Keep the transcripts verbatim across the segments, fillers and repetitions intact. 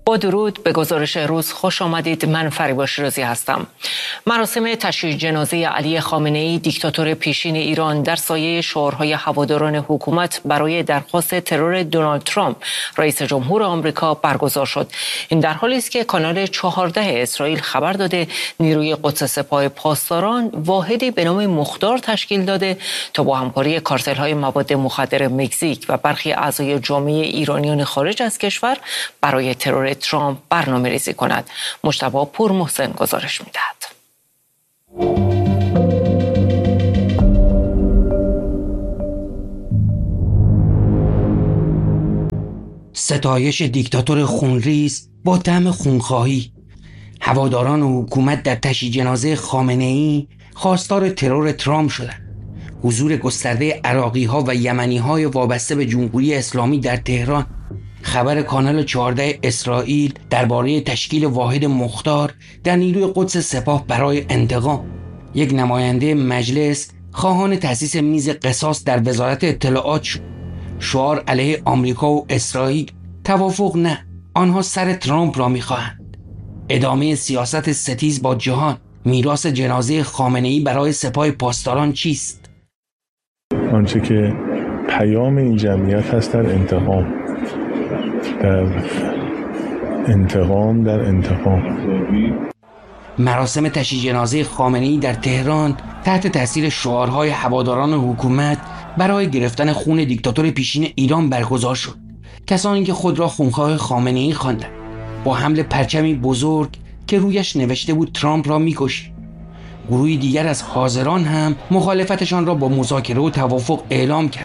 با درود به گزارش روز خوش آمدید. من فریبا شیرازی هستم. مراسم تشییع جنازه علی خامنه‌ای دیکتاتور پیشین ایران در سایه شعارهای هواداران حکومت برای درخواست ترور دونالد ترامپ رئیس جمهور آمریکا برگزار شد. این در حالی است که کانال چهارده اسرائیل خبر داده نیروی قدس سپاه پاسداران واحدی به نام مختار تشکیل داده تا با همکاری کارتل‌های مواد مخدر مکزیک و برخی اعضای جامعه ایرانیان خارج از کشور برای ترور ترامپ برنامه ریزی کند. مجتبی پور محسن گزارش می‌دهد. ستایش دیکتاتور خونریز با طعم خونخواهی. هواداران حکومت در تشییع جنازه خامنه‌ای خواستار ترور ترامپ شدند. حضور گسترده عراقی‌ها و یمنی‌های وابسته به جمهوری اسلامی در تهران. خبر کانال چهارده اسرائیل درباره تشکیل واحد مختار در نیروی قدس سپاه برای انتقام. یک نماینده مجلس خواهان تأسیس میز قصاص در وزارت اطلاعات شد. شعار علیه آمریکا و اسرائیل. توافق نه، آنها سر ترامپ را می‌خواهند. ادامه سیاست ستیز با جهان. میراث جنازه خامنه‌ای برای سپاه پاسداران چیست؟ آنچه که پیام این جمعیت هست در انتقام در انتقام در انتقام مراسم تشییع جنازه خامنه‌ای در تهران تحت تاثیر شعارهای هواداران حکومت برای گرفتن خون دیکتاتور پیشین ایران برگزار شد. کسانی که خود را خونخواه خامنه‌ای خواندند با حمل پرچمی بزرگ که رویش نوشته بود ترامپ را می‌کشیم. گروهی دیگر از حاضران هم مخالفتشان را با مذاکره و توافق اعلام کرد.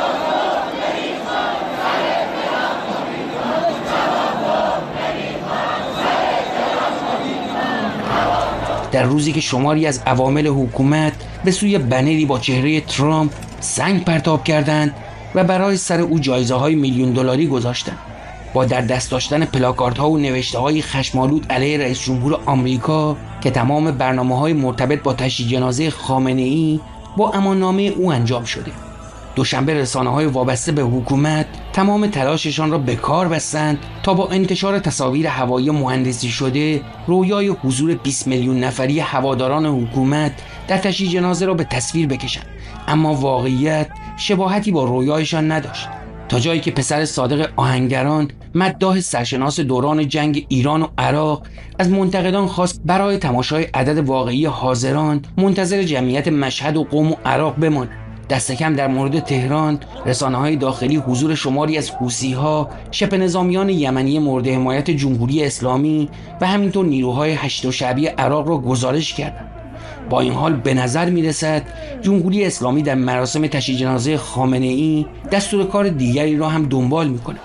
در روزی که شماری از عوامل حکومت به سوی بنری با چهره ترامپ سنگ پرتاب کردند و برای سر او جایزه‌های میلیون دلاری گذاشتند. با در دست داشتن پلاکاردها و نوشته‌های خشم‌آلود علیه رئیس جمهور آمریکا که تمام برنامه‌های مرتبط با تشییع جنازه خامنه‌ای با اماننامه او انجام شده. دوشنبه رسانه‌های وابسته به حکومت تمام تلاششان را به کار بستند تا با انتشار تصاویر هوایی مهندسی شده رویای حضور بیست میلیون نفری هواداران حکومت در تشییع جنازه را به تصویر بکشند، اما واقعیت شباهتی با رویایشان نداشت. تا جایی که پسر صادق آهنگران، مداح سرشناس دوران جنگ ایران و عراق، از منتقدان خواست برای تماشای عدد واقعی حاضران منتظر جمعیت مشهد و قم و عراق بمانند. دست کم در مورد تهران، رسانه‌های داخلی حضور شماری از حوثی‌ها، شبه نظامیان یمنی مورد حمایت جمهوری اسلامی و همینطور نیروهای هشت شعبی عراق را گزارش کردند. با این حال به نظر می‌رسد جمهوری اسلامی در مراسم تشییع جنازه خامنه‌ای دستور کار دیگری را هم دنبال می‌کند.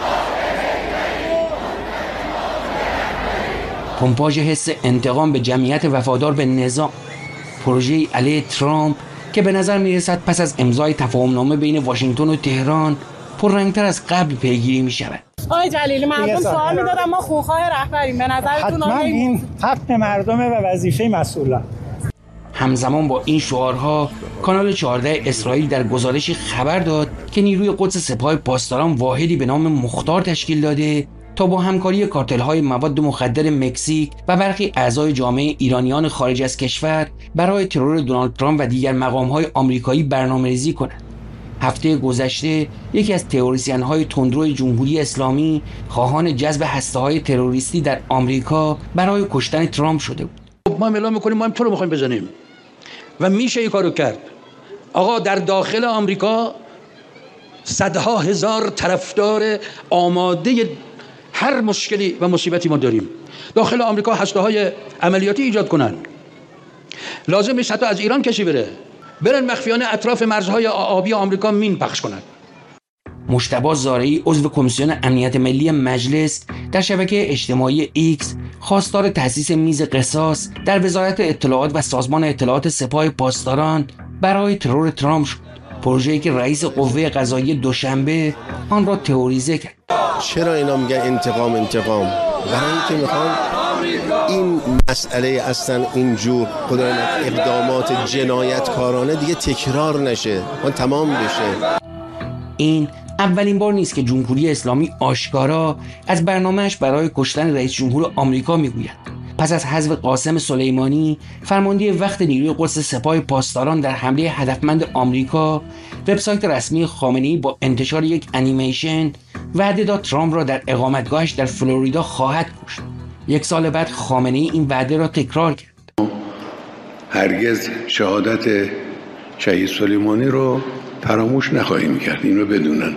پمپاژ حس انتقام به جمعیت وفادار به نظام. پروژه علیه ترامپ که به نظر میرسد پس از امضای تفاهمنامه بین واشنگتن و تهران پررنگتر از قبل پیگیری می شود. آقای جلیلی، مردم سوال می‌دادن ما خونخواه رهبریم، به نظرتون حتما این حق مردمه و وظیفه مسئولان. همزمان با این شعارها کانال چهارده اسرائیل در گزارشی خبر داد که نیروی قدس سپاه پاسداران واحدی به نام مختار تشکیل داده تا با همکاری کارتل‌های مواد مخدر مکزیک و برخی اعضای جامعه ایرانیان خارج از کشور برای ترور دونالد ترامپ و دیگر مقام‌های آمریکایی برنامه‌ریزی کنند. هفته گذشته یکی از تئوریسین‌های تندرو جمهوری اسلامی خواهان جذب هسته‌های تروریستی در آمریکا برای کشتن ترامپ شده بود. ما اعلام می‌کنیم ما هم تو رو می‌خوایم بزنیم و میشه این کارو کرد. آقا در داخل آمریکا صدها هزار طرفدار آماده هر مشکلی و مصیبتی ما داریم. داخل آمریکا هسته‌های عملیاتی ایجاد کنن. لازم نیست حتی از ایران کسی بره. برن مخفیانه اطراف مرزهای آبی آمریکا مین پخش کنن. مجتبی زارعی عضو کمیسیون امنیت ملی مجلس در شبکه اجتماعی ایکس خواستار تأسیس میز قصاص در وزارت اطلاعات و سازمان اطلاعات سپاه پاسداران برای ترور ترامپ شد. پروژه‌ای که رئیس قوه قضاییه دوشنبه آن را تئوریزه کرد. چرا اینا میگن انتقام انتقام؟ برای اینکه میخوان این مسئله اصلا اینجور اقدامات جنایتکارانه دیگه تکرار نشه، اون تمام بشه. این اولین بار نیست که جمهوری اسلامی آشکارا از برنامهش برای کشتن رئیس جمهور آمریکا میگوید. پس از حذف قاسم سلیمانی فرمانده وقت نیروی قدس سپاه پاسداران در حمله هدفمند آمریکا، وبسایت رسمی خامنه‌ای با انتشار یک انیمیشن وعده داد ترامپ را در اقامتگاهش در فلوریدا خواهد کشت. یک سال بعد خامنه‌ای این وعده را تکرار کرد. هرگز شهادت شهید سلیمانی رو فراموش نخواهیم کرد، این رو بدونن.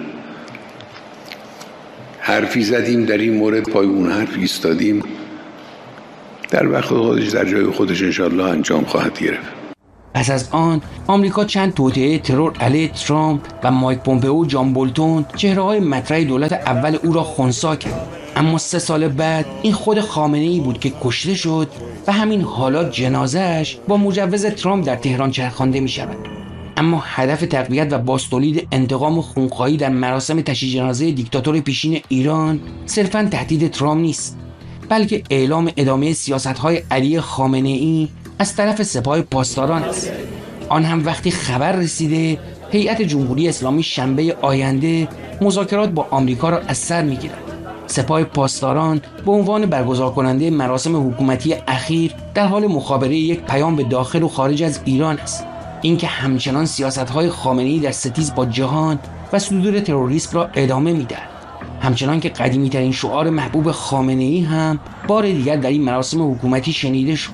حرفی زدیم در این مورد، پای اون حرف ایستادیم، در وقت خودش در جای خودش انشالله انجام خواهد گرفت. پس از آن آمریکا چند توطئه ترور علیه ترامپ و مایک پومپئو و جان بولتون چهره‌های مطرح دولت اول او را خنثی کرد. اما سه سال بعد این خود خامنه‌ای بود که کشته شد و همین حالا جنازه‌اش با مجوز ترامپ در تهران چرخانده می‌شود. اما هدف تقویت و بازتولید انتقام خونخواهی در مراسم تشییع جنازه دیکتاتور پیشین ایران صرفاً تهدید ترامپ نیست، بلکه اعلام ادامه سیاست‌های علی خامنه‌ای از طرف سپاه پاسداران است. آن هم وقتی خبر رسیده هیئت جمهوری اسلامی شنبه آینده مذاکرات با آمریکا را از سر می‌گیرد. سپاه پاسداران به عنوان برگزار کننده مراسم حکومتی اخیر در حال مخابره یک پیام به داخل و خارج از ایران است، اینکه همچنان سیاست‌های خامنه‌ای در ستیز با جهان و صدور تروریسم را ادامه می‌دهد. همچنان که قدیمی‌ترین شعار محبوب خامنه‌ای هم بار دیگر در این مراسم حکومتی شنیده شد.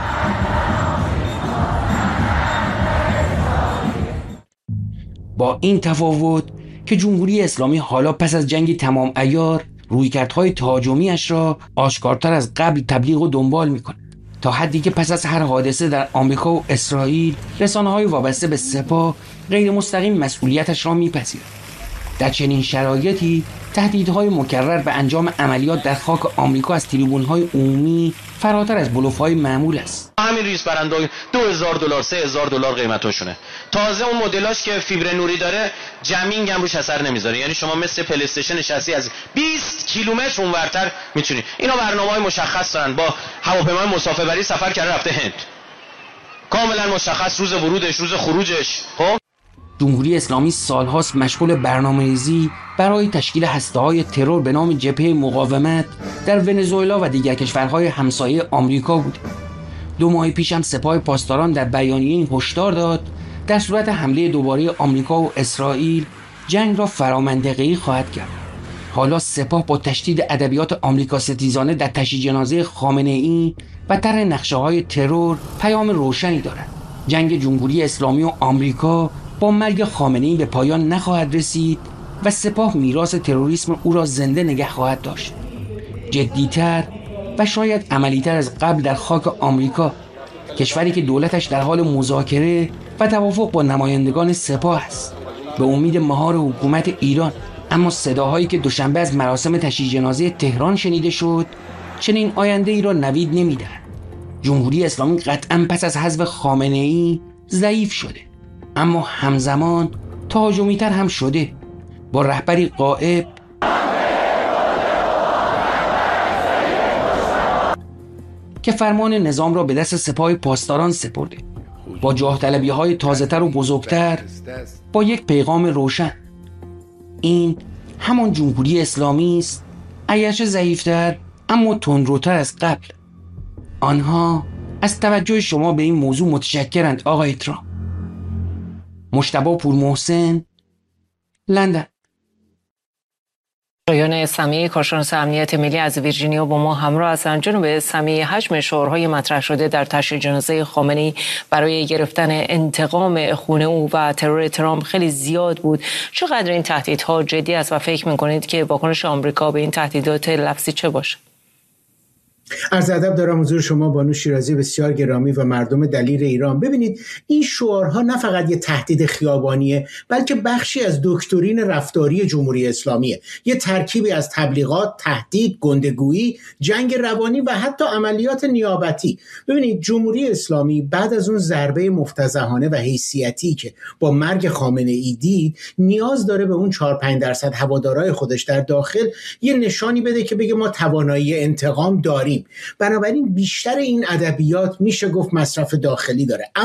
با این تفاوت که جمهوری اسلامی حالا پس از جنگ تمام عیار رویکردهای تهاجمی‌اش را آشکارتر از قبل تبلیغ و دنبال می‌کند، تا حدی که پس از هر حادثه در آمریکا و اسرائیل رسانه‌های وابسته به سپاه غیر مستقیم مسئولیتش را می‌پذیرند. در چنین شرایطی تهدیدهای مکرر به انجام عملیات در خاک آمریکا از تریبون‌های عمومی فراتر از بلوف‌های معمول است. همین ریز برندای دو هزار دلار سه هزار دلار قیمتاشونه. تازه اون مدلاش که فیبر نوری داره جمینگ هم روش اثر نمیذاره، یعنی شما مثل پلی استیشن نشستی از بیست کیلومتر اونورتر میتونی. اینا برنامه‌های مشخص دارن، با هواپیمای مسافربری سفر کرده رفته هند، کاملا مشخص روز ورودش روز خروجش. خب جمهوری اسلامی سالهاست مشغول برنامه‌ریزی برای تشکیل هسته‌های ترور به نام جبهه مقاومت در ونزوئلا و دیگر کشورهای همسایه آمریکا بود. دو ماه پیش هم سپاه پاسداران در بیانیه هشدار داد در صورت حمله دوباره آمریکا و اسرائیل جنگ را فرامنطقه‌ای خواهد کرد. حالا سپاه با تشدید ادبیات آمریکا ستیزانه در تشییع جنازه خامنه‌ای و طرح نقشه‌های ترور پیام روشنی دارد. جنگ جمهوری اسلامی و آمریکا با مرگ خامنه‌ای به پایان نخواهد رسید و سپاه میراث تروریسم او را زنده نگه خواهد داشت. جدی‌تر و شاید عملی‌تر از قبل در خاک آمریکا، کشوری که دولتش در حال مذاکره و توافق با نمایندگان سپاه است، به امید مهار حکومت ایران. اما صداهایی که دوشنبه از مراسم تشییع جنازه تهران شنیده شد چنین آینده‌ای را نوید نمی‌دهد. جمهوری اسلامی قطعاً پس از حذف خامنه‌ای ضعیف شده، اما همزمان تهاجمی‌تر هم شده، با رهبری غائب که فرمان نظام را به دست سپاه پاسداران سپرده، با جاه طلبی‌های تازه‌تر و بزرگتر، با یک پیغام روشن. این همان جمهوری اسلامی است، اگرچه ضعیف‌تر اما تندروتر از قبل. آنها از توجه شما به این موضوع متشکرند آقای ترامپ. مجتبی پورمحسن، لندن. شایان سمیعی، کارشناس امنیت ملی از ویرجینیا با ما همراه هستند. جناب سمیعی، حجم شعارهای مطرح شده در تشییع جنازه خامنه‌ای برای گرفتن انتقام خون او و ترور ترامپ خیلی زیاد بود. چقدر این تهدیدها جدی است و فکر می‌کنید که واکنش آمریکا به این تهدیدات لفظی چه باشه؟ عرض ادب دارم حضور شما بانو شیرازی بسیار گرامی و مردم دلیر ایران. ببینید این شعارها نه فقط یه تهدید خیابانیه، بلکه بخشی از دکترین رفتاری جمهوری اسلامیه، یه ترکیبی از تبلیغات، تهدید، گندگویی، جنگ روانی و حتی عملیات نیابتی. ببینید جمهوری اسلامی بعد از اون ضربه مفتضحانه و حیثیتی که با مرگ خامنه‌ای دید، نیاز داره به اون چهار پنج درصد هوادارهای خودش در داخل یه نشانی بده که بگه ما توانایی انتقام داریم. بنابراین بیشتر این ادبیات میشه گفت مصرف داخلی داره. اما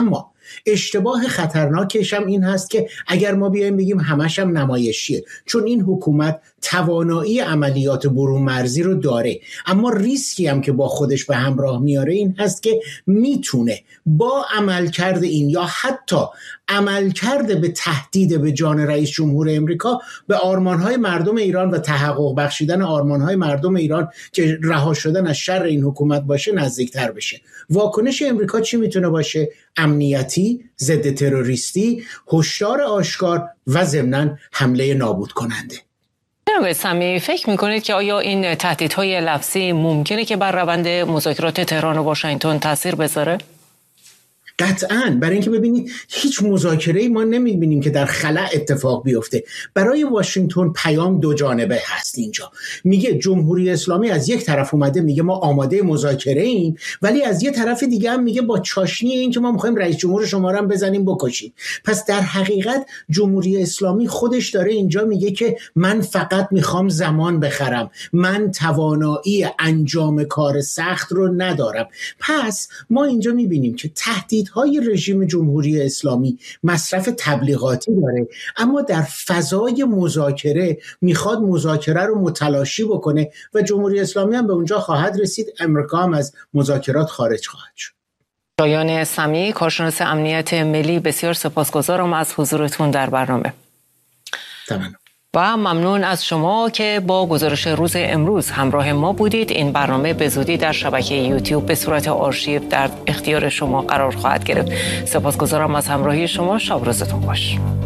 اشتباه خطرناکش هم این هست که اگر ما بیایم بگیم همش هم نمایشیه، چون این حکومت توانایی عملیات برون مرزی رو داره، اما ریسکی هم که با خودش به همراه میاره این هست که میتونه با عملکرد این یا حتی عملکرد به تهدید به جان رئیس جمهور امریکا به آرمانهای مردم ایران و تحقق بخشیدن آرمانهای مردم ایران که رها شدن از شر این حکومت باشه نزدیکتر بشه. واکنش امریکا چی میتونه باشه؟ امنیتی، ضد تروریستی، هشدار آشکار و ضمناً حمله نابود کننده. جناب سمی، فکر میکنید که آیا این تهدیدهای لفظی ممکنه که بر روند مذاکرات تهران و واشنگتن تاثیر بذاره؟ قطعاً، برای اینکه ببینید هیچ مذاکره‌ای ما نمی‌بینیم که در خلأ اتفاق بیفته. برای واشنگتن پیام دو جانبه هست اینجا. میگه جمهوری اسلامی از یک طرف اومده میگه ما آماده مذاکره ایم، ولی از یک طرف دیگه هم میگه با چاشنی این که ما می‌خوایم رئیس جمهور شما رو هم بزنیم بکشیم. پس در حقیقت جمهوری اسلامی خودش داره اینجا میگه که من فقط میخوام زمان بخرم، من توانایی انجام کار سخت رو ندارم. پس ما اینجا می‌بینیم که تهدید های رژیم جمهوری اسلامی مصرف تبلیغاتی داره، اما در فضای مذاکره میخواد مذاکره رو متلاشی بکنه و جمهوری اسلامی هم به اونجا خواهد رسید، امریکا هم از مذاکرات خارج خواهد شد. شایان سمی، کارشناس امنیت ملی، بسیار سپاسگزارم از حضورتون در برنامه. تمام. و ممنون از شما که با گزارش روز امروز همراه ما بودید. این برنامه به زودی در شبکه یوتیوب به صورت آرشیو در اختیار شما قرار خواهد گرفت. سپاسگزارم از همراهی شما. شب روزتون خوش.